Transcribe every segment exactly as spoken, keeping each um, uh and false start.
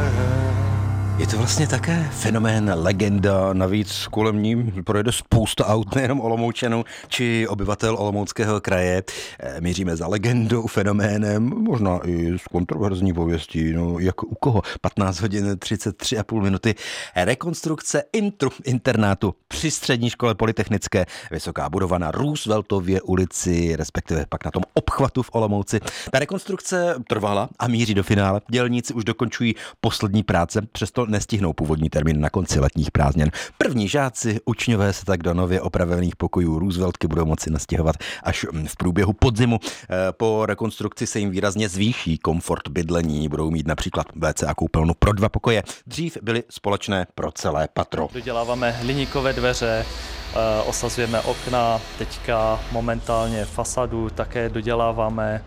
Je to vlastně také fenomén, legenda, navíc kolem ní projede spousta aut, nejenom Olomoučanů či obyvatel Olomouckého kraje. Míříme za legendou, fenoménem, možná i s kontroverzní pověstí, no jak u koho. patnáct hodin třicet tři a půl minuty. Rekonstrukce intru internátu při střední škole polytechnické, vysoká budova na Rooseveltově ulici, respektive pak na tom obchvatu v Olomouci. Ta rekonstrukce trvala a míří do finále. Dělníci už dokončují poslední práce, přesto nestihnou původní termín na konci letních prázdnin. První žáci, učňové se tak do nově opravených pokojů Rooseveltky budou moci nastěhovat až v průběhu podzimu. Po rekonstrukci se jim výrazně zvýší komfort bydlení. Budou mít například vé cé a koupelnu pro dva pokoje. Dřív byly společné pro celé patro. Doděláváme hliníkové dveře, osazujeme okna, teďka momentálně fasadu také doděláváme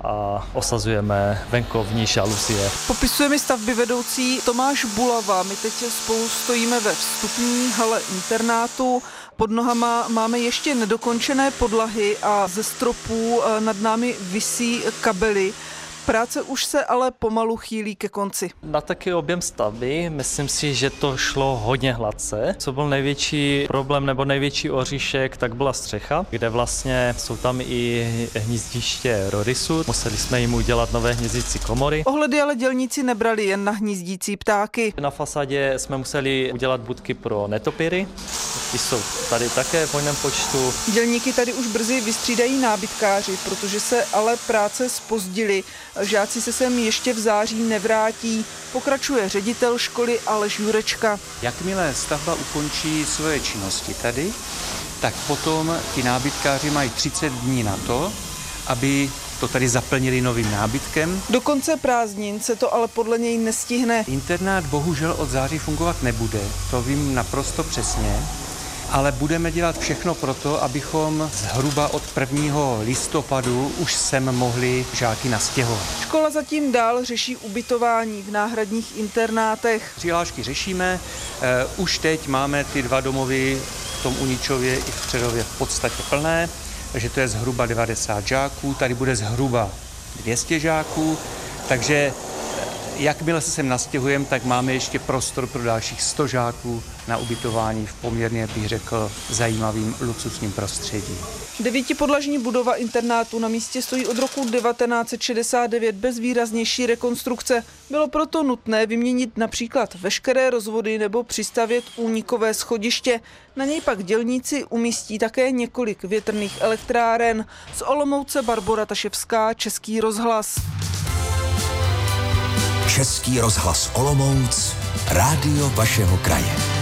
a osazujeme venkovní žaluzie. Popisuje mi stavby vedoucí Tomáš Bulava. My teď spolu stojíme ve vstupní hale internátu. Pod nohama máme ještě nedokončené podlahy a ze stropů nad námi visí kabely. Práce už se ale pomalu chýlí ke konci. Na taký objem stavby myslím si, že to šlo hodně hladce. Co byl největší problém nebo největší oříšek, tak byla střecha, kde vlastně jsou tam i hnízdiště rorisu. Museli jsme jim udělat nové hnízdící komory. Ohledy ale dělníci nebrali jen na hnízdící ptáky. Na fasádě jsme museli udělat budky pro netopíry. Ty jsou tady také v hojném počtu. Dělníky tady už brzy vystřídají nábytkáři, protože se ale práce zpozdily. Žáci se sem ještě v září nevrátí, pokračuje ředitel školy Aleš Jurečka. Jakmile stavba ukončí svoje činnosti tady, tak potom ti nábytkáři mají třicet dní na to, aby to tady zaplnili novým nábytkem. Do konce prázdnin se to ale podle něj nestihne. Internát bohužel od září fungovat nebude, to vím naprosto přesně. Ale budeme dělat všechno proto, abychom zhruba od prvního listopadu už sem mohli žáky nastěhovat. Škola zatím dál řeší ubytování v náhradních internátech. Přihlášky řešíme, uh, už teď máme ty dva domovy v tom Uničově i v Přerově v podstatě plné, takže to je zhruba devadesát žáků, tady bude zhruba dvě stě žáků, takže jakmile se sem nastěhujeme, tak máme ještě prostor pro dalších sto žáků na ubytování v poměrně, bych řekl, zajímavým luxusním prostředí. Devítipodlažní budova internátu na místě stojí od roku devatenáct set šedesát devět bez výraznější rekonstrukce. Bylo proto nutné vyměnit například veškeré rozvody nebo přistavět únikové schodiště. Na něj pak dělníci umístí také několik větrných elektráren. Z Olomouce Barbora Taševská, Český rozhlas. Český rozhlas Olomouc, rádio vašeho kraje.